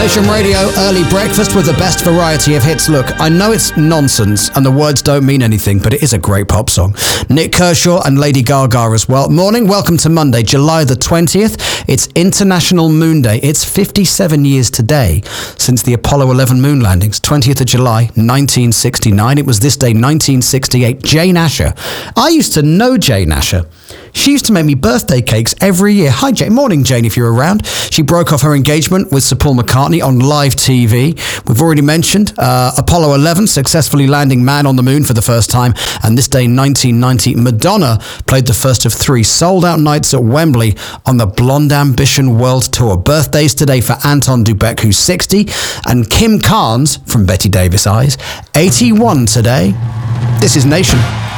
Nation Radio Early Breakfast with the best variety of hits. Look, I know it's nonsense and the words don't mean anything, but it is a great pop song. Nick Kershaw and Lady Gaga as well. Morning, welcome to Monday, July the 20th. It's International Moon Day. It's 57 years today since the Apollo 11 moon landings, 20th of July, 1969. It was this day, 1968. Jane Asher. I used to know Jane Asher. She used to make me birthday cakes every year. Hi, Jane. Morning, Jane, if you're around. She broke off her engagement with Sir Paul McCartney on live TV. We've already mentioned Apollo 11 successfully landing man on the moon for the first time. And this day, 1990, Madonna played the first of 3 sold-out nights at Wembley on the Blonde Ambition World Tour. Birthdays today for Anton Dubek, who's 60, and Kim Carnes, from Betty Davis Eyes, 81 today. This is Nation.